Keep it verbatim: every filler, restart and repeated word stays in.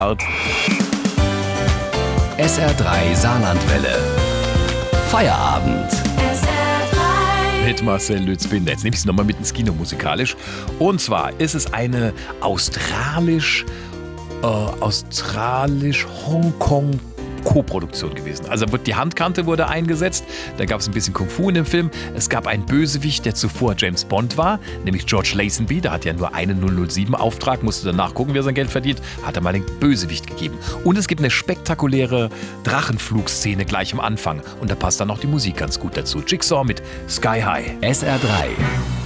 S R drei Saarlandwelle. Feierabend. Mit Marcel Lützbinder. Jetzt nehme ich es nochmal mit ins Kino musikalisch. Und zwar ist es eine australisch, äh, australisch-Hongkong Co-Produktion gewesen. Also die Handkante wurde eingesetzt, da gab es ein bisschen Kung-Fu in dem Film. Es gab einen Bösewicht, der zuvor James Bond war, nämlich George Lazenby. Der hat ja nur einen null null sieben Auftrag, musste danach gucken, wie er sein Geld verdient, hat er mal den Bösewicht gegeben. Und es gibt eine spektakuläre Drachenflugszene gleich am Anfang. Und da passt dann auch die Musik ganz gut dazu. Jigsaw mit Sky High. S R drei